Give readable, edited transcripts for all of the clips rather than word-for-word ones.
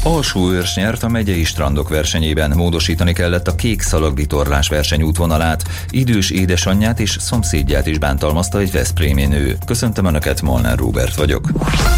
Alsóőrs nyert a megyei strandok versenyében, módosítani kellett a kék szalagvitorlás verseny útvonalát, idős édesanyját és szomszédját is bántalmazta egy veszprémi nő. Köszöntöm Önöket, Molnár Róbert vagyok.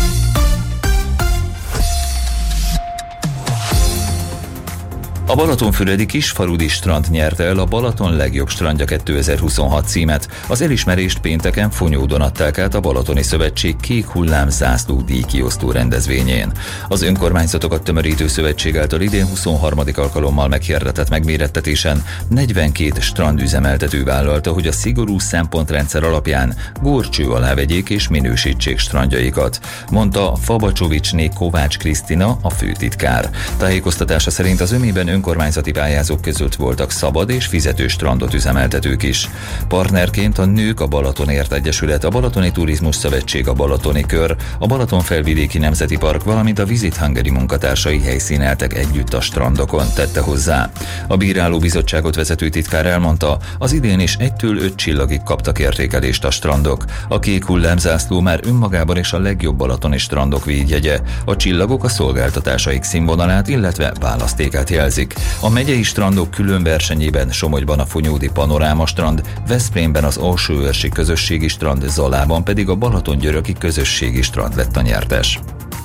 A balatonfüredi Kisfaludy strand nyerte el a Balaton legjobb strandja 2026 címet. Az elismerést pénteken Fonyódon adták át a Balatoni Szövetség Kék Hullám zászló díjkiosztó rendezvényén. Az önkormányzatokat tömörítő szövetség által idén 23. alkalommal meghirdetett megmérettetésen 42 strandüzemeltető vállalta, hogy a szigorú szempontrendszer alapján górcső alá vegyék és minősítsék strandjaikat, mondta Fabacsovicsné Kovács Krisztina, a főtitkár. Tájékoztatása szerint az ömében önkormányzati pályázók között voltak szabad és fizető strandot üzemeltetők is. Partnerként a Nők a Balatonért Egyesület, a Balatoni Turizmus Szövetség, a Balatoni Kör, a Balatonfelvidéki Nemzeti Park, valamint a Visit Hungary munkatársai helyszíneltek együtt a strandokon, tette hozzá. A bírálóbizottságot vezető titkár elmondta, az idén is 1-től 5 csillagig kaptak értékelést a strandok. A kék hullámzászló már önmagában is a legjobb balatoni strandok védjegye. A csillagok a szolgáltatásaik színvonalát, illetve választékát jelzik. A megyei strandok külön versenyében Somogyban a Fonyódi Panoráma strand, Veszprémben az Alsóőrsi közösségi strand, Zalában pedig a Balatongyöröki közösségi strand lett a nyertes.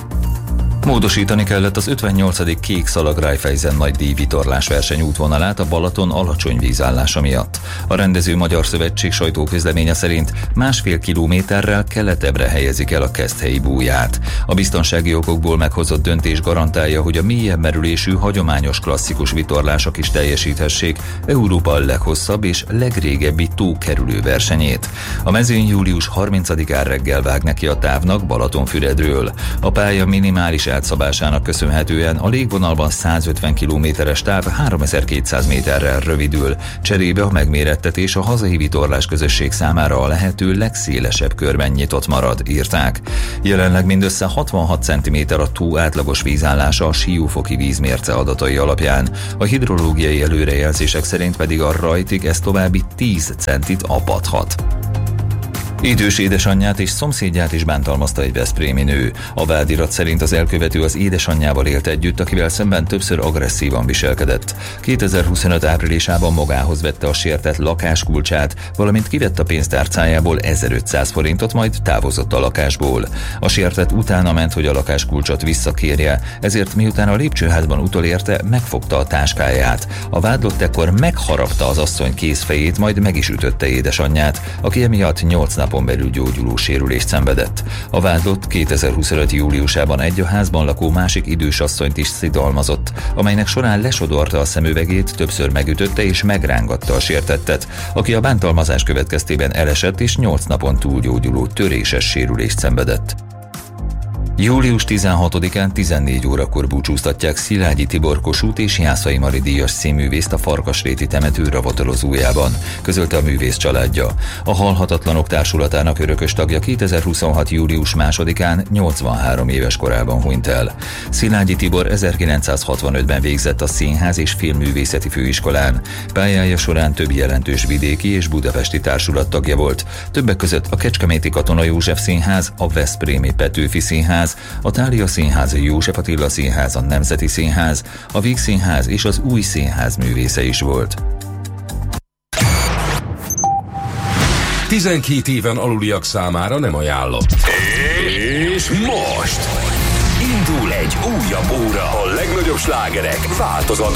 Módosítani kellett az 58. kék szalag Raiffeisen nagy díjvitorlás verseny útvonalát a Balaton alacsony vízállása miatt. A rendező Magyar Szövetség sajtóközleménye szerint 1,5 kilométerrel keletebbre helyezik el a Keszthelyi búját. A biztonsági okokból meghozott döntés garantálja, hogy a mélyebb merülésű, hagyományos klasszikus vitorlások is teljesíthessék Európa leghosszabb és legrégebbi tókerülő versenyét. A mezőny július 30-án reggel vág neki a távnak Balatonfüredről. A pálya minimális átszabásának köszönhetően a légvonalban 150 kilométeres táv 3200 méterrel rövidül, cserébe a megmérettetés a hazai vitorlás közösség számára a lehető legszélesebb körben nyitott marad, írták. Jelenleg mindössze 66 cm a tó átlagos vízállása a Siófoki vízmérce adatai alapján, a hidrológiai előrejelzések szerint pedig a rajtig ez további 10 centit apadhat. Idős édesanyját és szomszédját is bántalmazta egy veszprémi nő. A vádirat szerint az elkövető az édesanyjával élt együtt, akivel szemben többször agresszívan viselkedett. 2025 áprilisában magához vette a sértett lakáskulcsát, valamint kivett a pénztárcájából 1500 forintot, majd távozott a lakásból. A sértett utána ment, hogy a lakáskulcsot visszakérje, ezért miután a lépcsőházban utolérte, megfogta a táskáját. A vádlott ekkor megharapta az asszony kézfejét, majd meg is ütötte édesanyját, aki emiatt 8 napon belül gyógyuló sérülést szenvedett. A vádlott 2025. júliusában egy a házban lakó másik idős asszonyt is szidalmazott, amelynek során lesodorta a szemüvegét, többször megütötte és megrángatta a sértettet, aki a bántalmazás következtében elesett és 8 napon túl gyógyuló töréses sérülést szenvedett. Július 16-án 14 órakor búcsúztatják Szilágyi Tibor Kossuth és Jászai Mari díjas színművészt a Farkasréti temető ravatalozójában, közölte a művész családja. A Halhatatlanok Társulatának örökös tagja 2026. július 2-án 83 éves korában hunyt el. Szilágyi Tibor 1965-ben végzett a Színház és Filmművészeti Főiskolán. Pályája során több jelentős vidéki és budapesti társulat tagja volt. Többek között a Kecskeméti Katona József Színház, a Veszprémi Petőfi Színház, a Thália Színház, József Attila Színház, a Nemzeti Színház, a Vígszínház és az Új Színház művésze is volt. 12 éven aluliak számára nem ajánlott. És most indul egy újabb óra. A legnagyobb slágerek változatlan